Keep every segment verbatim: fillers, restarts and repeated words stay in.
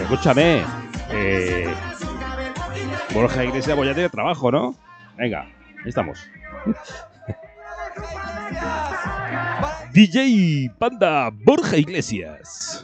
escúchame. Eh, Borja Iglesias pues ya tiene trabajo, ¿no? Venga, ahí estamos. D J Panda Borja Iglesias.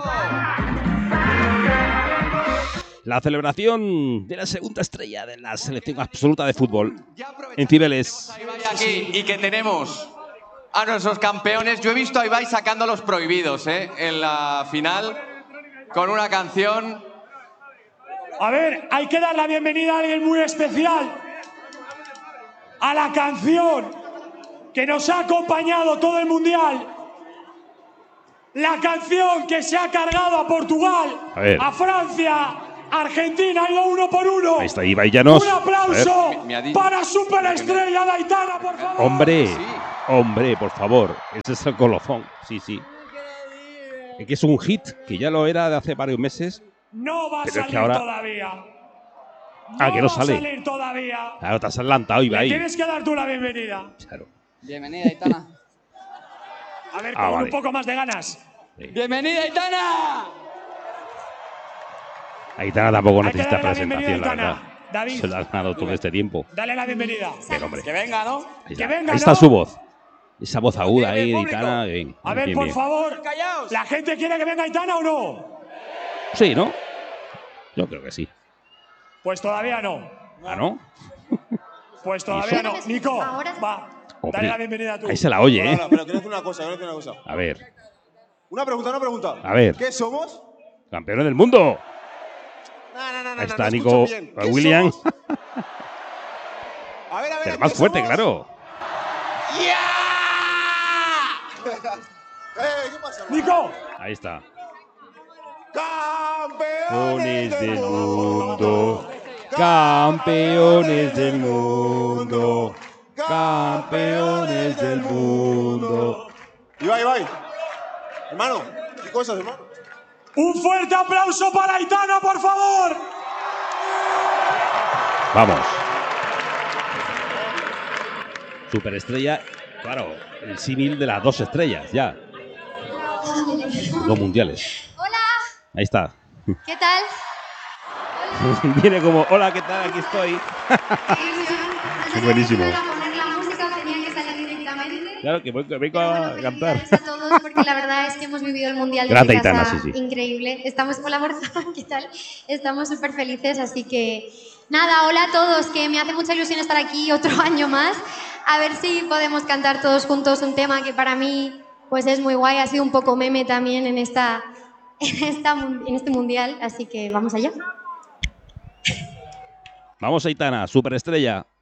La celebración de la segunda estrella de la selección absoluta de fútbol en Cibeles. Aquí y que tenemos a nuestros campeones. Yo he visto a Ibai sacando a los prohibidos, ¿eh? En la final con una canción. A ver, hay que dar la bienvenida a alguien muy especial. A la canción que nos ha acompañado todo el Mundial. La canción que se ha cargado a Portugal, a, a Francia, Argentina, ha ido uno por uno. Ahí está Ibai Llanos. Un aplauso para Superestrella de Aitana, por favor. Hombre, hombre, por favor. Ese es el colofón. Sí, sí. Es que es un hit, que ya lo era de hace varios meses. No va a pero salir es que ahora... todavía. No ah, que no va sale. a salir todavía. Claro, te has adelantado, Ibai. Le tienes que dar tú la bienvenida. Claro. Bienvenida, Aitana. A ver, ah, con vale. un poco más de ganas. Sí. Bienvenida, Aitana. Aitana tampoco Hay necesita que darle la presentación, la verdad. David, se la ha ganado todo este tiempo. dale la bienvenida. Bien, hombre. Que venga, ¿no? Ahí, que está. venga, Ahí está ¿no? su voz. Esa voz aguda ahí de Aitana. Bien, A ver, bien, por bien. favor, ¿la gente quiere que venga Aitana o no? Sí, ¿no? Yo creo que sí. Pues todavía no. ¿Ah, no? Pues todavía no. Nico, va. Hombre, Dale la bienvenida tú. ahí se la oye, ¿eh? No, no, pero quiero decir una cosa, quiero decir una cosa. A ver. Una pregunta, una pregunta. A ver. ¿Qué somos? Campeones del mundo. No, no, no, no, Ahí está no Nico bien. ¿Qué William. somos? A ver, a ver. Pero más ¿qué fuerte, somos? claro. Eh, ¿qué pasa, hermano? Nico. Ahí está. Campeones del mundo. Campeones del mundo. Campeones del mundo. Ibai, Ibai. Hermano, ¿qué cosas, hermano? Un fuerte aplauso para Aitana, por favor. Vamos. Superestrella, claro, el símil de las dos estrellas, ya. Dos mundiales. Hola. Ahí está. ¿Qué tal? Viene como, hola, ¿qué tal? Aquí estoy. Es buenísimo. Poner la música, tenía que salir directamente. Claro, que vengo, vengo a cantar. A todos, porque la verdad es que hemos vivido el Mundial de Grande mi casa Aitana, sí, sí. increíble. Estamos, hola Borja, ¿qué tal? Estamos súper felices, así que nada, hola a todos, que me hace mucha ilusión estar aquí otro año más. A ver si podemos cantar todos juntos un tema que para mí pues es muy guay, ha sido un poco meme también en, esta, en, esta, en este Mundial, así que vamos allá. Vamos, Aitana, superestrella.